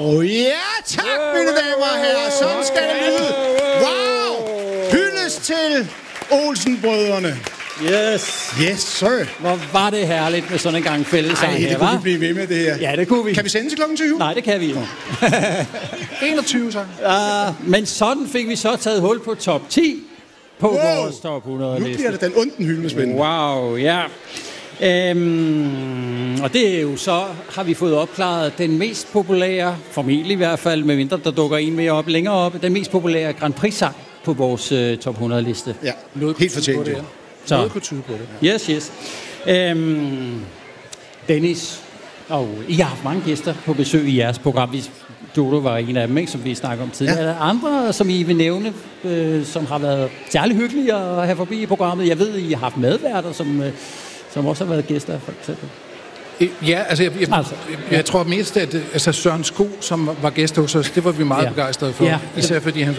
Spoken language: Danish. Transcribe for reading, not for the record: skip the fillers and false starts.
Ja, tak, mine damer og herrer. Sådan skal det lyde. Wow! Hyldest til Olsen-brødrene. Yes. Yes, sir. Hvor var det herligt med sådan en gang fællesang her, det kunne vi blive ved med det her. Ja, det kunne vi. Kan vi sende til klokken 20? Nej, det kan vi ikke. 21 så. Men sådan fik vi så taget hul på top 10 på vores top 100 liste. Nu bliver det den onden hyldende spændende. Wow, ja. Og det er jo så, har vi fået opklaret den mest populære, formentlig i hvert fald, medmindre der dukker en mere op længere op, den mest populære Grand Prix-sang på vores top 100 liste. Ja, helt fortjent det. Så. Noget kunne tyde på det. Yes. Dennis, og I har haft mange gæster på besøg i jeres program. Dodo var en af dem, ikke, som vi snakkede om tidligere. Ja. Er der andre, som I vil nævne, som har været særlig hyggelige at have forbi i programmet? Jeg ved, I har haft medværter, som også har været gæster, for eksempel. Ja, jeg tror mest, at Søren Sko, som var gæst hos os, det var vi meget begejstrede for. Ja. Især fordi han